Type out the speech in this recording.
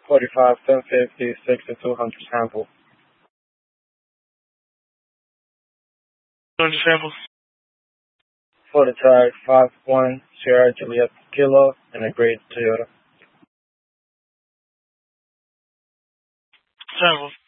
45, 1050, 6200 sample. 200 samples. For the tag 51 Sierra Juliet Kilo and a grade Toyota. Samples.